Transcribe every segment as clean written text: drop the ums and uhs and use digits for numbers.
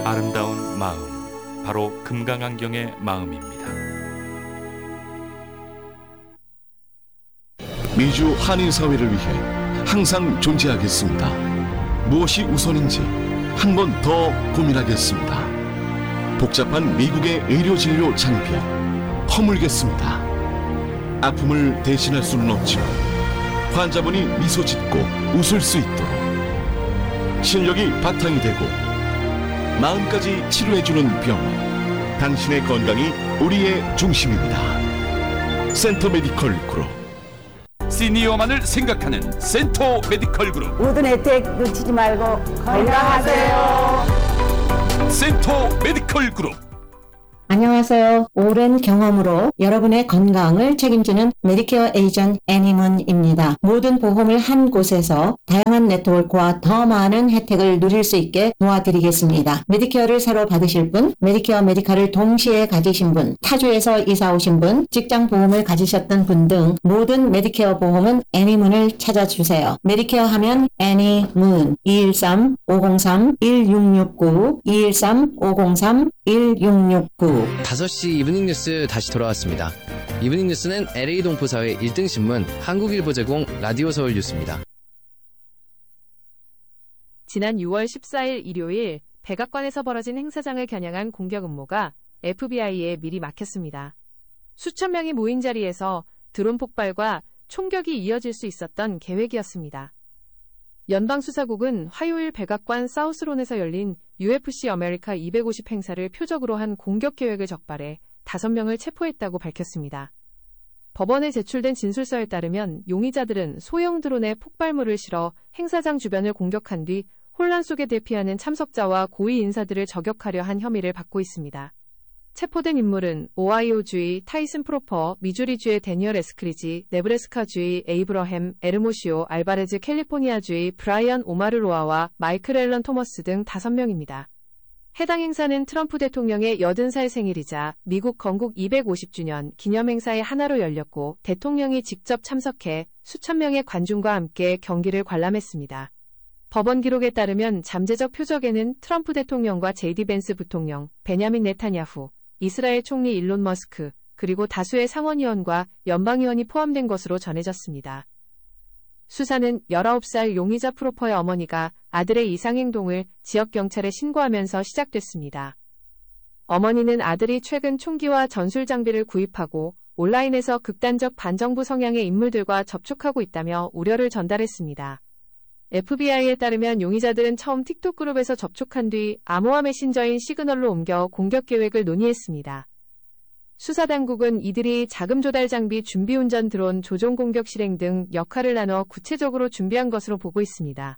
아름다운 마음, 바로 금강안경의 마음입니다. 미주 한인사회를 위해 항상 존재하겠습니다. 무엇이 우선인지 한 번 더 고민하겠습니다. 복잡한 미국의 의료진료 장비 허물겠습니다. 아픔을 대신할 수는 없지만 환자분이 미소 짓고 웃을 수 있도록 실력이 바탕이 되고 마음까지 치료해주는 병원, 당신의 건강이 우리의 중심입니다. 센터 메디컬 그룹. 시니어만을 생각하는 센터 메디컬 그룹. 모든 혜택 놓치지 말고 건강하세요. 센터 메디컬 그룹. 안녕하세요. 오랜 경험으로 여러분의 건강을 책임지는 메디케어 에이전트 애니문입니다. 모든 보험을 한 곳에서 다양한 네트워크와 더 많은 혜택을 누릴 수 있게 도와드리겠습니다. 메디케어를 새로 받으실 분, 메디케어 메디칼을 동시에 가지신 분, 타주에서 이사 오신 분, 직장 보험을 가지셨던 분 등 모든 메디케어 보험은 애니문을 찾아주세요. 메디케어 하면 애니문 213-503-1669 213-503-1669 5시 이브닝 뉴스 다시 돌아왔습니다. 이브닝 뉴스는 LA 동포사회 1등 신문 한국일보 제공 라디오 서울 뉴스입니다. 지난 6월 14일 일요일 백악관에서 벌어진 행사장을 겨냥한 공격 음모가 FBI에 미리 막혔습니다. 수천 명이 모인 자리에서 드론 폭발과 총격이 이어질 수 있었던 계획이었습니다. 연방수사국은 화요일 백악관 사우스론에서 열린 UFC 아메리카 250 행사를 표적으로 한 공격 계획을 적발해 5명을 체포했다고 밝혔습니다. 법원에 제출된 진술서에 따르면 용의자들은 소형 드론에 폭발물을 실어 행사장 주변을 공격한 뒤 혼란 속에 대피하는 참석자와 고위 인사들을 저격하려 한 혐의를 받고 있습니다. 체포된 인물은 오하이오주의 타이슨 프로퍼, 미주리주의 데니얼 에스크리지, 네브래스카주의 에이브러햄 에르모시오 알바레즈, 캘리포니아주의 브라이언 오마르로아와 마이클 앨런 토머스 등 5명입니다. 해당 행사는 트럼프 대통령의 80살 생일이자 미국 건국 250주년 기념행사의 하나로 열렸고 대통령이 직접 참석해 수천 명의 관중과 함께 경기를 관람했습니다. 법원 기록에 따르면 잠재적 표적에는 트럼프 대통령과 제이디 벤스 부통령, 베냐민 네타냐후, 이스라엘 총리 일론 머스크, 그리고 다수의 상원의원과 연방의원이 포함된 것으로 전해졌습니다. 수사는 19살 용의자 프로퍼의 어머니가 아들의 이상행동을 지역경찰에 신고하면서 시작됐습니다. 어머니는 아들이 최근 총기와 전술 장비를 구입하고 온라인에서 극단적 반정부 성향의 인물들과 접촉하고 있다며 우려를 전달했습니다. FBI에 따르면 용의자들은 처음 틱톡 그룹에서 접촉한 뒤 암호화 메신저인 시그널로 옮겨 공격 계획을 논의했습니다. 수사당국은 이들이 자금 조달 장비, 준비운전 드론, 조종 공격 실행 등 역할을 나눠 구체적으로 준비한 것으로 보고 있습니다.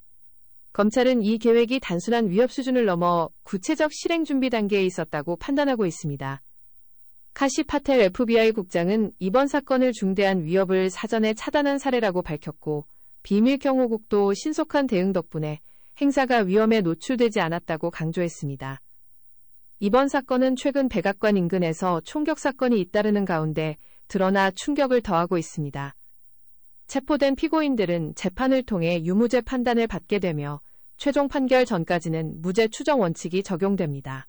검찰은 이 계획이 단순한 위협 수준을 넘어 구체적 실행 준비 단계에 있었다고 판단하고 있습니다. 카시 파텔 FBI 국장은 이번 사건을 중대한 위협을 사전에 차단한 사례라고 밝혔고 비밀 경호국도 신속한 대응 덕분에 행사가 위험에 노출되지 않았다고 강조했습니다. 이번 사건은 최근 백악관 인근에서 총격 사건이 잇따르는 가운데 드러나 충격을 더하고 있습니다. 체포된 피고인들은 재판을 통해 유무죄 판단을 받게 되며 최종 판결 전까지는 무죄 추정 원칙이 적용됩니다.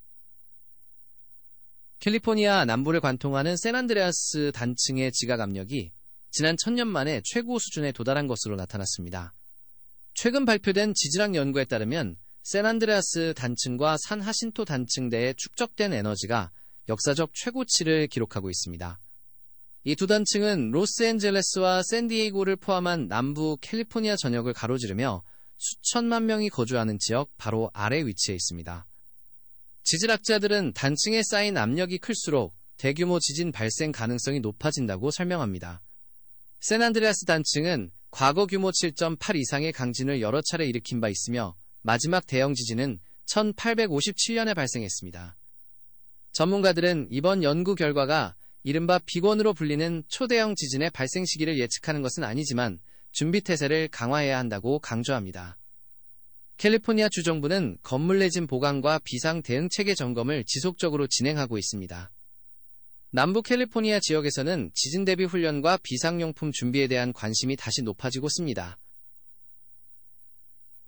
캘리포니아 남부를 관통하는 샌안드레아스 단층의 지각 압력이 지난 1000년 만에 최고 수준에 도달한 것으로 나타났습니다. 최근 발표된 지질학 연구에 따르면 샌안드레아스 단층과 산 하신토 단층대에 축적된 에너지가 역사적 최고치를 기록하고 있습니다. 이 두 단층은 로스앤젤레스와 샌디에이고를 포함한 남부 캘리포니아 전역을 가로지르며 수천만 명이 거주하는 지역 바로 아래 위치해 있습니다. 지질학자들은 단층에 쌓인 압력이 클수록 대규모 지진 발생 가능성이 높아진다고 설명합니다. 샌안드레아스 단층은 과거 규모 7.8 이상의 강진을 여러 차례 일으킨 바 있으며 마지막 대형 지진은 1857년에 발생했습니다. 전문가들은 이번 연구 결과가 이른바 빅원으로 불리는 초대형 지진의 발생 시기를 예측하는 것은 아니지만 준비태세를 강화해야 한다고 강조합니다. 캘리포니아 주정부는 건물 내진 보강과 비상 대응 체계 점검을 지속적으로 진행하고 있습니다. 남부 캘리포니아 지역에서는 지진 대비 훈련과 비상용품 준비에 대한 관심이 다시 높아지고 있습니다.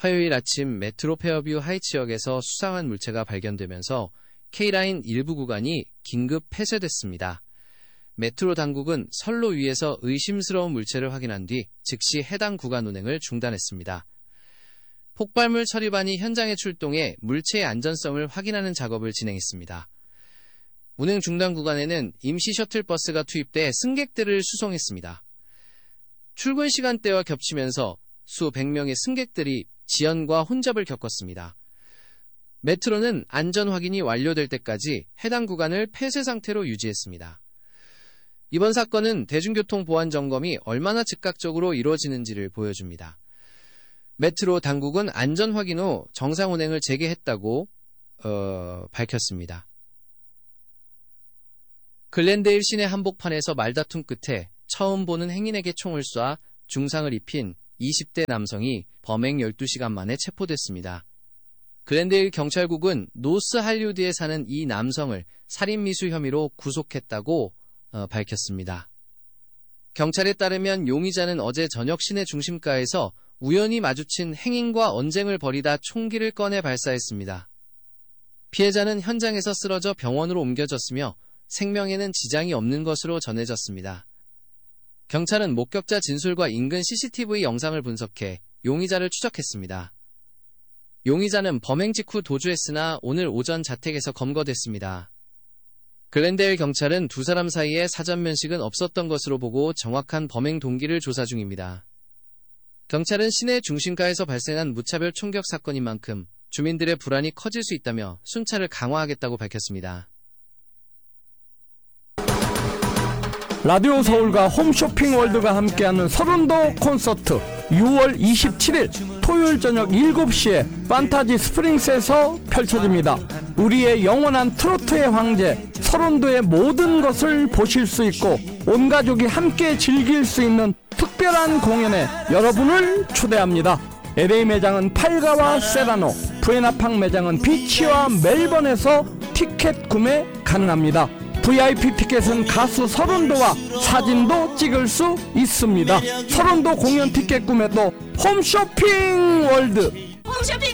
화요일 아침 메트로 페어뷰 하이츠역에서 수상한 물체가 발견되면서 K라인 일부 구간이 긴급 폐쇄됐습니다. 메트로 당국은 선로 위에서 의심스러운 물체를 확인한 뒤 즉시 해당 구간 운행을 중단했습니다. 폭발물 처리반이 현장에 출동해 물체의 안전성을 확인하는 작업을 진행했습니다. 운행 중단 구간에는 임시 셔틀버스가 투입돼 승객들을 수송했습니다. 출근 시간대와 겹치면서 수백 명의 승객들이 지연과 혼잡을 겪었습니다. 메트로는 안전 확인이 완료될 때까지 해당 구간을 폐쇄 상태로 유지했습니다. 이번 사건은 대중교통 보안 점검이 얼마나 즉각적으로 이루어지는지를 보여줍니다. 메트로 당국은 안전 확인 후 정상 운행을 재개했다고 밝혔습니다. 글렌데일 시내 한복판에서 말다툼 끝에 처음 보는 행인에게 총을 쏴 중상을 입힌 20대 남성이 범행 12시간 만에 체포됐습니다. 글렌데일 경찰국은 노스 할리우드에 사는 이 남성을 살인미수 혐의로 구속했다고 밝혔습니다. 경찰에 따르면 용의자는 어제 저녁 시내 중심가에서 우연히 마주친 행인과 언쟁을 벌이다 총기를 꺼내 발사했습니다. 피해자는 현장에서 쓰러져 병원으로 옮겨졌으며 생명에는 지장이 없는 것으로 전해졌습니다. 경찰은 목격자 진술과 인근 CCTV 영상을 분석해 용의자를 추적했습니다. 용의자는 범행 직후 도주했으나 오늘 오전 자택에서 검거됐습니다. 글렌데일 경찰은 두 사람 사이에 사전 면식은 없었던 것으로 보고 정확한 범행 동기를 조사 중입니다. 경찰은 시내 중심가에서 발생한 무차별 총격 사건인 만큼 주민들의 불안이 커질 수 있다며 순찰을 강화하겠다고 밝혔습니다. 라디오 서울과 홈쇼핑 월드가 함께하는 서른도 콘서트 6월 27일 토요일 저녁 7시에 판타지 스프링스에서 펼쳐집니다. 우리의 영원한 트로트의 황제 서른도의 모든 것을 보실 수 있고 온 가족이 함께 즐길 수 있는 특별한 공연에 여러분을 초대합니다. LA 매장은 팔가와 세라노, 부에나팡 매장은 비치와 멜번에서 티켓 구매 가능합니다. VIP 티켓은 가수 서른도와 사진도 찍을 수 있습니다. 서른도 공연 티켓 구매도 홈쇼핑 월드.